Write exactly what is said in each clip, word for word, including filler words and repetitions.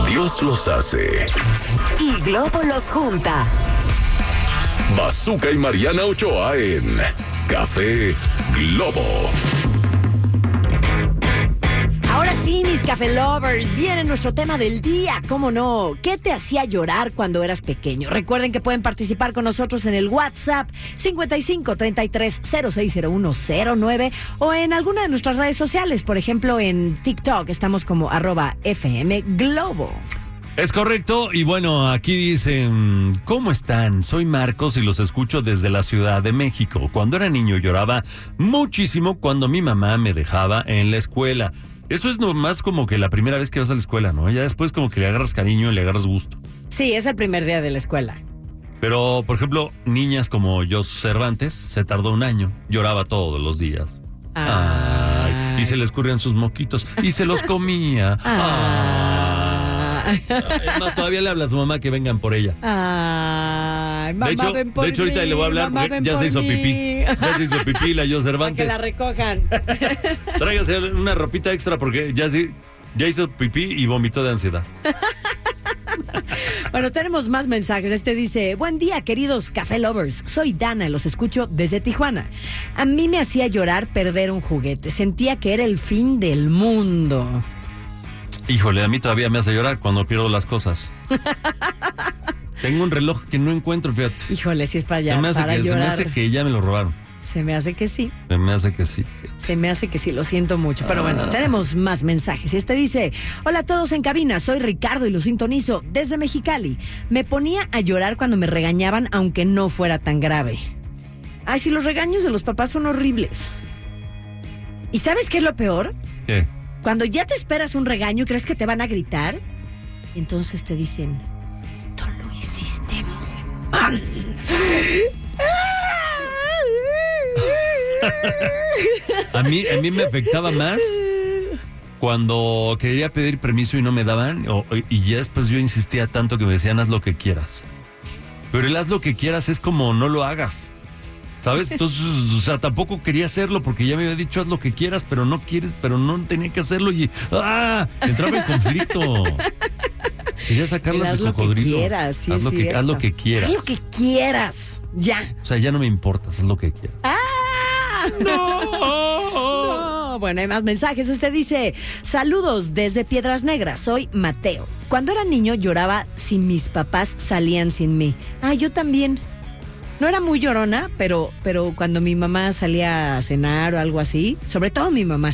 Dios los hace y Globo los junta. Bazooka y Mariana Ochoa en Café Globo. Ahora sí, mis Café Lovers, viene nuestro tema del día, ¿cómo no? ¿Qué te hacía llorar cuando eras pequeño? Recuerden que pueden participar con nosotros en el WhatsApp cincuenta y cinco, treinta y tres, cero seis cero uno cero nueve o en alguna de nuestras redes sociales, por ejemplo en TikTok estamos como arroba F M Globo. Es correcto, y bueno, aquí dicen, ¿cómo están? Soy Marcos y los escucho desde la Ciudad de México. Cuando era niño lloraba muchísimo cuando mi mamá me dejaba en la escuela. Eso es nomás como que la primera vez que vas a la escuela, ¿no? Ya después como que le agarras cariño y le agarras gusto. Sí, es el primer día de la escuela. Pero, por ejemplo, niñas como yo Cervantes, se tardó un año, lloraba todos los días. Ay. Ay, y se le escurrían sus moquitos y se los comía. Ay. Ay. No, todavía le habla a su mamá que vengan por ella. Ay, mamá, de hecho, ven por de hecho ahorita mí, le voy a hablar porque ya se hizo mí. pipí. Ya se hizo pipí la yo Cervantes. Para que la recojan. Tráigase una ropita extra porque ya, sí, ya hizo pipí y vomitó de ansiedad. Bueno, tenemos más mensajes. Este dice, buen día, queridos Café Lovers. Soy Dana, los escucho desde Tijuana. A mí me hacía llorar perder un juguete. Sentía que era el fin del mundo. Híjole, a mí todavía me hace llorar cuando pierdo las cosas. Tengo un reloj que no encuentro, fíjate. Híjole, si es para allá, se me hace para que, llorar. Se me hace que ya me lo robaron. Se me hace que sí. Se me hace que sí. Fíjate. Se me hace que sí, lo siento mucho. Pero bueno, ah. tenemos más mensajes. Este dice, hola a todos en cabina, soy Ricardo y los sintonizo desde Mexicali. Me ponía a llorar cuando me regañaban, aunque no fuera tan grave. Ay, si los regaños de los papás son horribles. ¿Y sabes qué es lo peor? ¿Qué? Cuando ya te esperas un regaño y crees que te van a gritar, entonces te dicen, esto lo hiciste muy mal. A mí, a mí me afectaba más cuando quería pedir permiso y no me daban, o, y ya después yo insistía tanto que me decían, haz lo que quieras. Pero el haz lo que quieras es como no lo hagas, ¿sabes? Entonces, o sea, tampoco quería hacerlo porque ya me había dicho haz lo que quieras, pero no quieres, pero no tenía que hacerlo y ¡ah! Entraba en conflicto. Quería sacarlas de cocodrilo. Haz lo que quieras, sí, haz, lo que, haz lo que quieras. Haz lo que quieras, ya. O sea, ya no me importa, haz lo que quieras. ¡Ah! ¡No! No. Bueno, hay más mensajes. Este dice, saludos desde Piedras Negras, soy Mateo. Cuando era niño lloraba si mis papás salían sin mí. Ah, yo también. No era muy llorona, pero, pero cuando mi mamá salía a cenar o algo así, sobre todo mi mamá,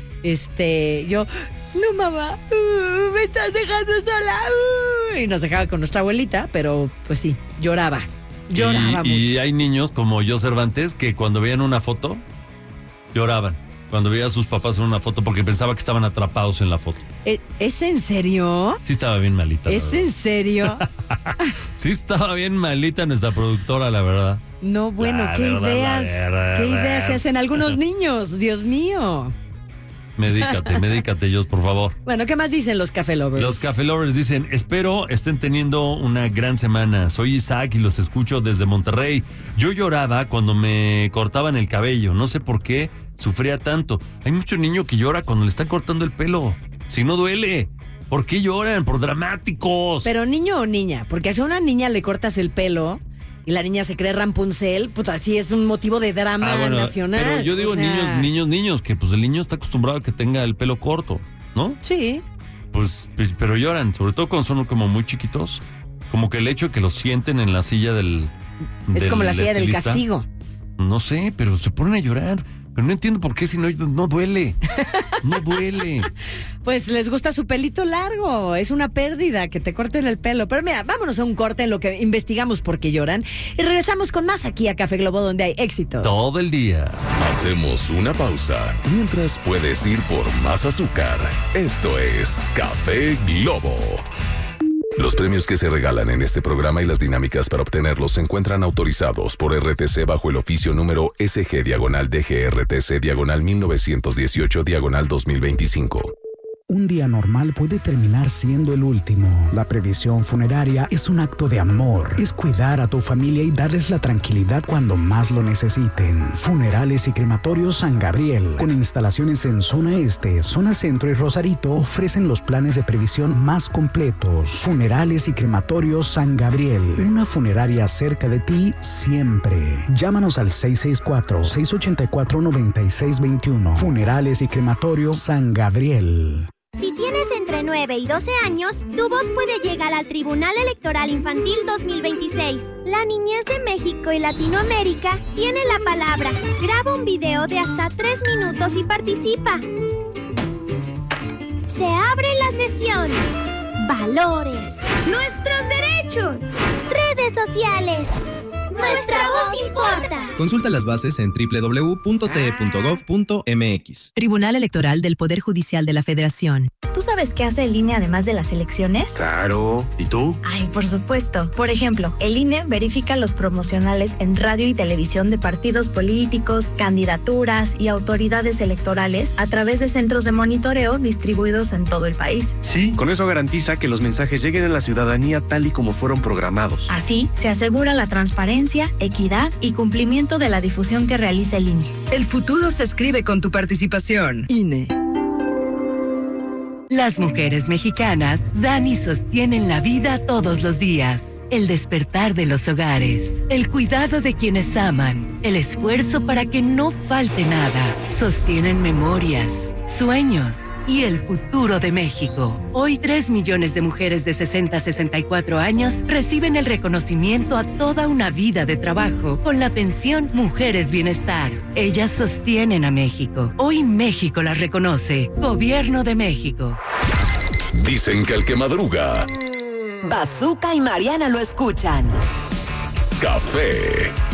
este, yo, no mamá, uh, me estás dejando sola, uh, y nos dejaba con nuestra abuelita, pero pues sí, lloraba, lloraba y, mucho. Y hay niños como yo Cervantes que cuando veían una foto, lloraban. Cuando veía a sus papás en una foto porque pensaba que estaban atrapados en la foto. ¿Es en serio? Sí estaba bien malita. ¿Es en serio? Sí estaba bien malita nuestra productora, la verdad. No, bueno, la qué verdad, ideas, verdad, qué verdad. ideas se hacen algunos niños, Dios mío. Medícate, medícate, Dios, por favor. Bueno, ¿qué más dicen los Café Lovers? Los Café Lovers dicen, espero estén teniendo una gran semana. Soy Isaac y los escucho desde Monterrey. Yo lloraba cuando me cortaban el cabello. No sé por qué sufría tanto. Hay mucho niño que llora cuando le están cortando el pelo. Si no duele. ¿Por qué lloran? Por dramáticos. Pero niño o niña, porque si a una niña le cortas el pelo y la niña se cree Rapunzel, pues así es un motivo de drama ah, bueno, nacional. Pero yo digo o sea... niños, niños, niños, que pues el niño está acostumbrado a que tenga el pelo corto, ¿no? Sí. Pues, pero lloran, sobre todo cuando son como muy chiquitos. Como que el hecho de que los sienten en la silla del... Es del como la silla del estilista. castigo. No sé, pero se ponen a llorar. Pero no entiendo por qué si no, no duele. No duele. Pues les gusta su pelito largo. Es una pérdida que te corten el pelo. Pero mira, vámonos a un corte en lo que investigamos por qué lloran. Y regresamos con más aquí a Café Globo, donde hay éxitos. Todo el día. Hacemos una pausa. Mientras puedes ir por más azúcar. Esto es Café Globo. Los premios que se regalan en este programa y las dinámicas para obtenerlos se encuentran autorizados por R T C bajo el oficio número S G diagonal D G R T C diagonal mil novecientos dieciocho diagonal dos mil veinticinco. Un día normal puede terminar siendo el último. La previsión funeraria es un acto de amor. Es cuidar a tu familia y darles la tranquilidad cuando más lo necesiten. Funerales y Crematorios San Gabriel, con instalaciones en zona este, zona centro y Rosarito, ofrecen los planes de previsión más completos. Funerales y Crematorios San Gabriel, una funeraria cerca de ti siempre. Llámanos al seis seis cuatro, seis ocho cuatro, nueve seis dos uno. Funerales y Crematorios San Gabriel. Si tienes entre nueve y doce años, tu voz puede llegar al Tribunal Electoral Infantil dos mil veintiséis. La niñez de México y Latinoamérica tiene la palabra. Graba un video de hasta tres minutos y participa. Se abre la sesión. Valores. Nuestros derechos. Redes sociales. Nuestra voz importa. Consulta las bases en doble u doble u doble u punto t e punto gov punto m x. Tribunal Electoral del Poder Judicial de la Federación. ¿Tú sabes qué hace el I N E además de las elecciones? Claro. ¿Y tú? Ay, por supuesto. Por ejemplo, el I N E verifica los promocionales en radio y televisión de partidos políticos, candidaturas y autoridades electorales a través de centros de monitoreo distribuidos en todo el país. Sí, con eso garantiza que los mensajes lleguen a la ciudadanía tal y como fueron programados. Así, se asegura la transparencia, equidad y cumplimiento de la difusión que realiza el I N E. El futuro se escribe con tu participación. I N E. Las mujeres mexicanas dan y sostienen la vida todos los días. El despertar de los hogares, el cuidado de quienes aman, el esfuerzo para que no falte nada. Sostienen memorias, sueños y el futuro de México. Hoy, tres millones de mujeres de sesenta a sesenta y cuatro años reciben el reconocimiento a toda una vida de trabajo con la pensión Mujeres Bienestar. Ellas sostienen a México. Hoy México las reconoce. Gobierno de México. Dicen que el que madruga... Bazooka y Mariana lo escuchan. Café